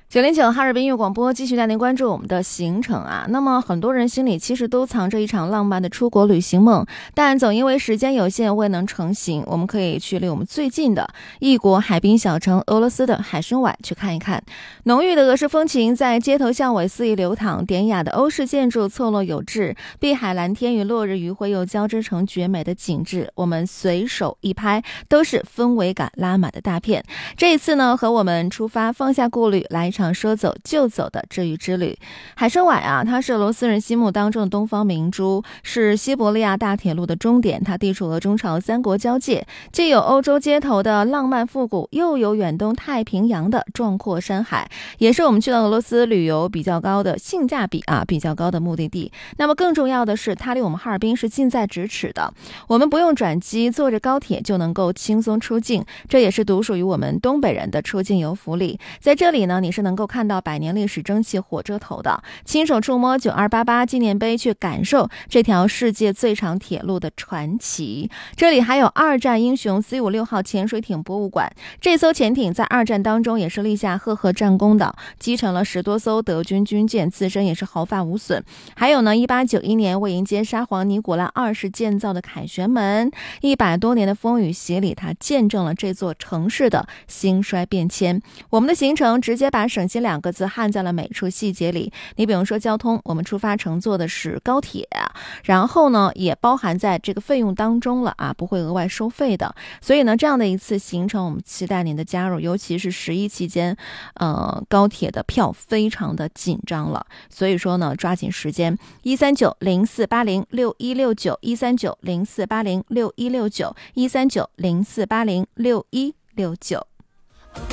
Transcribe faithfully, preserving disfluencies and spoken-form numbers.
九零九哈尔滨音乐广播继续带您关注我们的行程啊。那么很多人心里其实都藏着一场浪漫的出国旅行梦，但总因为时间有限未能成行。我们可以去离我们最近的异国海滨小城俄罗斯的海参崴去看一看。浓郁的俄式风情在街头巷尾肆意流淌，典雅的欧式建筑错落有致，碧海蓝天与落日余晖又交织成绝美的景致。我们随手一拍都是氛围感拉满的大片。这一次呢，和我们出发，放下顾虑，来一场说走就走的治愈之旅。海参崴啊，它是俄罗斯人心目当中的东方明珠，是西伯利亚大铁路的终点。它地处俄中朝三国交界，既有欧洲街头的浪漫复古，又有远东太平洋的壮阔山海，也是我们去到俄罗斯旅游比较高的性价比啊比较高的目的地。那么更重要的是，它离我们哈尔滨是近在咫尺的，我们不用转机，坐着高铁就能够轻松出境，这也是独属于我们东北人的出境游福利。在这里呢，你是能够看到百年历史蒸汽火车头的，亲手触摸九二八八纪念碑，去感受这条世界最长铁路的传奇。这里还有二战英雄 C 五十六号潜水艇博物馆，这艘潜艇在二战当中也是立下赫赫战功的，击沉了十多艘德军军舰，自身也是毫发无损。还有呢，一八九一年为迎接沙皇尼古拉二世建造的凯旋门，一百多年的风雨洗礼，它见证了这座城市的兴衰变迁。我们的行程直接把省心两个字焊在了每处细节里。你比如说交通，我们出发乘坐的是高铁，然后呢也包含在这个费用当中了啊，不会额外收费的。所以呢，这样的一次行程我们期待您的加入，尤其是十一期间呃，高铁的票非常的紧张了，所以说呢抓紧时间，一三九零四八零六一六九 一三九零四八零六一六九 一三九零四八零六一六九。